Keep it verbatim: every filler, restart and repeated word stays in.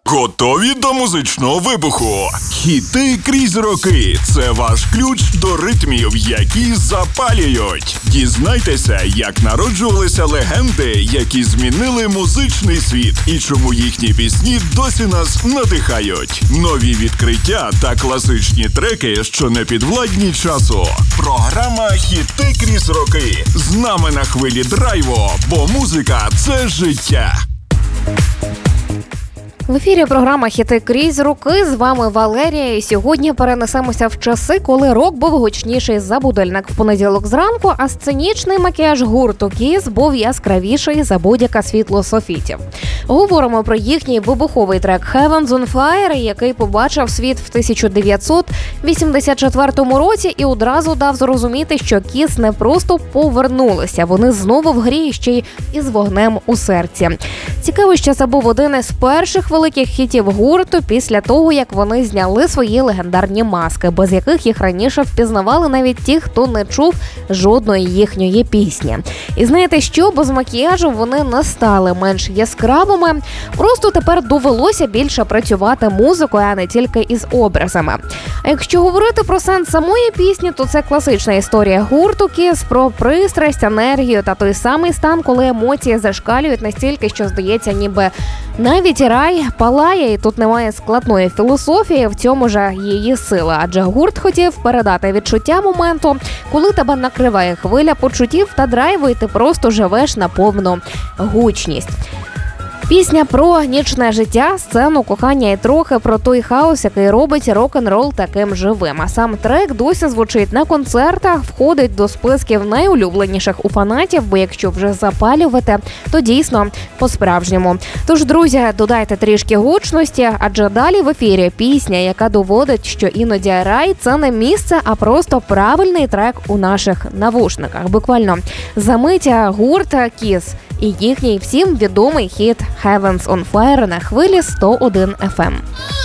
Готові до музичного вибуху? Хіти крізь роки – це ваш ключ до ритмів, які запалюють. Дізнайтеся, як народжувалися легенди, які змінили музичний світ, і чому їхні пісні досі нас надихають. Нові відкриття та класичні треки, що не підвладні часу. Програма «Хіти крізь роки». З нами на хвилі драйву, бо музика – це життя. В ефірі програма «Хіти крізь роки». З вами Валерія. І сьогодні перенесемося в часи, коли рок був гучніший за будильник в понеділок зранку, а сценічний макіяж гурту Kiss був яскравіший за будь-яке світло софітів. Говоримо про їхній вибуховий трек «Heaven's on Fire», який побачив світ в тисяча дев'ятсот вісімдесят четвертому році і одразу дав зрозуміти, що Kiss не просто повернулися, вони знову в грі, ще й із вогнем у серці. Цікаво, що це був один із перших великих хітів гурту після того, як вони зняли свої легендарні маски, без яких їх раніше впізнавали навіть ті, хто не чув жодної їхньої пісні. І знаєте що? Без макіяжу вони не стали менш яскравими, просто тепер довелося більше працювати музикою, а не тільки із образами. А якщо говорити про сенс самої пісні, то це класична історія гурту Kiss про пристрасть, енергію та той самий стан, коли емоції зашкалюють настільки, що здається, ніби навіть рай палає, і тут немає складної філософії, в цьому ж її сила. Адже гурт хотів передати відчуття моменту, коли тебе накриває хвиля почуттів та драйву, і ти просто живеш на повну гучність. Пісня про нічне життя, сцену, кохання і трохи про той хаос, який робить рок-н-рол таким живим. А сам трек досі звучить на концертах, входить до списків найулюбленіших у фанатів, бо якщо вже запалювати, то дійсно по-справжньому. Тож, друзі, додайте трішки гучності, адже далі в ефірі пісня, яка доводить, що іноді рай – це не місце, а просто правильний трек у наших навушниках. Буквально за мить гурт Kiss і їхній всім відомий хіт «Heaven's on Fire» на хвилі сто один еф ем.